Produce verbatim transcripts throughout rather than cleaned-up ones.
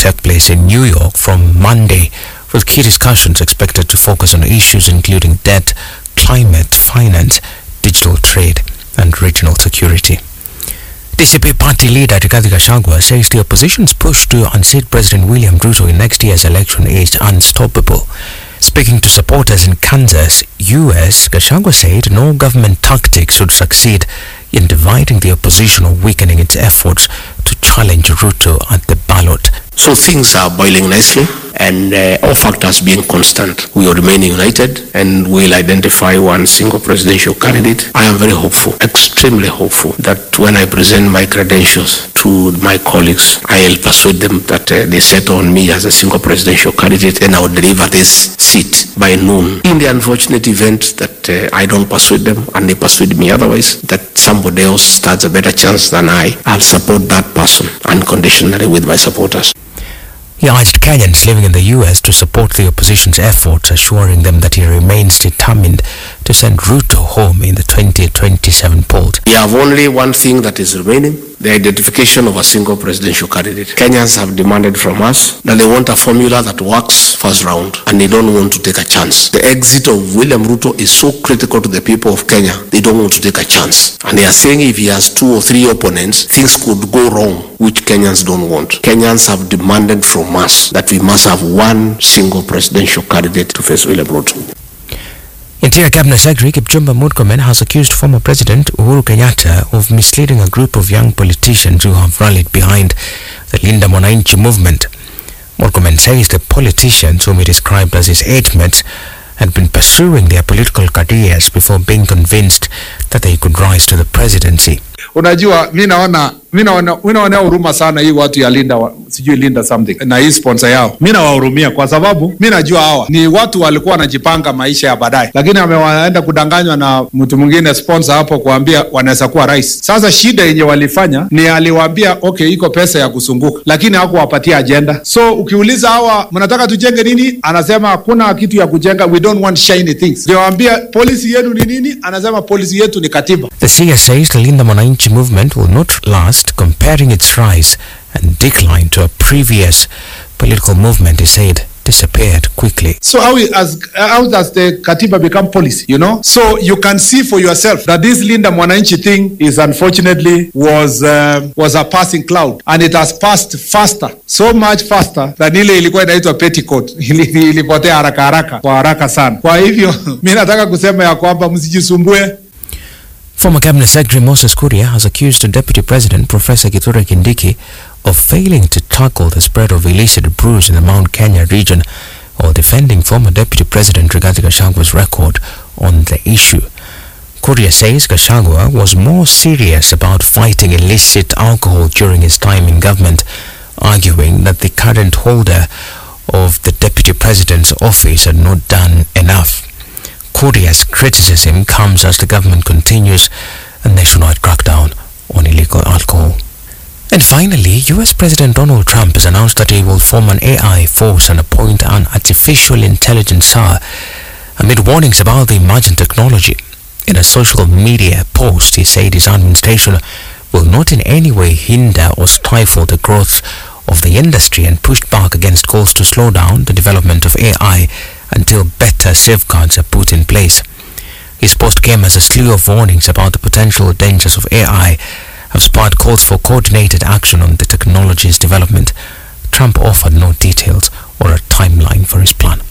take place in New York from Monday, with key discussions expected to focus on issues including debt, climate, finance, digital trade, and regional security. D C P party leader Rigathi Gachagua says the opposition's push to unseat President William Ruto in next year's election is unstoppable. Speaking to supporters in Kansas, U S, Gachagua said no government tactics should succeed in dividing the opposition or weakening its efforts to challenge Ruto at the ballot. So things are boiling nicely, and uh, all factors being constant, we will remain united and will identify one single presidential candidate. I am very hopeful, extremely hopeful, that when I present my credentials to my colleagues, I'll persuade them that uh, they settle on me as a single presidential candidate, and I will deliver this seat by noon. In the unfortunate event that uh, I don't persuade them and they persuade me otherwise, that somebody else stands a better chance than I, I'll support that person unconditionally with my supporters. He urged Kenyans living in the U S to support the opposition's efforts, assuring them that he remains determined to send Ruto home in the twenty twenty-seven polls. We have only one thing that is remaining, the identification of a single presidential candidate. Kenyans have demanded from us that they want a formula that works first round, and they don't want to take a chance. The exit of William Ruto is so critical to the people of Kenya, they don't want to take a chance. And they are saying if he has two or three opponents, things could go wrong, which Kenyans don't want. Kenyans have demanded from us that we must have one single presidential candidate to face William Ruto. Interior Cabinet Secretary Kipchumba Murkomen has accused former President Uhuru Kenyatta of misleading a group of young politicians who have rallied behind the Linda Mwananchi movement. Murkomen says the politicians, whom he described as his age mates, had been pursuing their political careers before being convinced that they could rise to the presidency. Unajua, mimi naona mimi naona mimi naona huruma sana hii watu ya Linda wa, sijui Linda something na hii sponsor yao. Mimi nawahurumia kwa sababu mimi najua hawa ni watu walikuwa wanajipanga maisha ya baadaye, lakini amewaenda kudanganywa na mtu mwingine sponsor hapo kuambia wanaweza kuwa rais. Sasa shida yenye walifanya ni aliwaambia okay, iko pesa ya kusunguka, lakini hakuwapatia agenda. So ukiuliza hawa mnataka tujenge nini, anasema hakuna kitu ya kujenga, we don't want shiny things. Ndio policy yenu ni nini, anasema policy yetu ni katiba. The C S says the Linda Mwananchi movement will not last, comparing its rise and decline to a previous political movement, he said, disappeared quickly. So how, as, how does the Katiba become policy, you know? So you can see for yourself that this Linda Mwananchi thing is unfortunately was uh, was a passing cloud, and it has passed faster, so much faster than ile ilikuwa inaitwa petticoat. Ilipotea haraka haraka, kwa haraka sana. Kwa hivyo, mimi nataka kusema ya kwamba msijisumbue. Former Cabinet Secretary Moses Kuria has accused the Deputy President, Professor Kithure Kindiki, of failing to tackle the spread of illicit brews in the Mount Kenya region, while defending former Deputy President Rigathi Gachagua's record on the issue. Kuria says Gachagua was more serious about fighting illicit alcohol during his time in government, arguing that the current holder of the Deputy President's office had not done enough. Kuria's criticism comes as the government continues a nationwide crackdown on illegal alcohol. And finally, U S President Donald Trump has announced that he will form an A I force and appoint an artificial intelligence czar amid warnings about the emerging technology. In a social media post, he said his administration will not in any way hinder or stifle the growth of the industry, and pushed back against calls to slow down the development of A I until better safeguards are put in place. His post came as a slew of warnings about the potential dangers of A I have sparked calls for coordinated action on the technology's development. Trump offered no details or a timeline for his plan.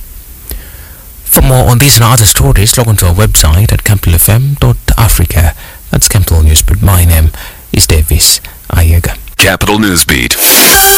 For more on these and other stories, log on to our website at capital f m dot africa. That's Capital Newsbeat. My name is Davis Ayega. Capital Newsbeat.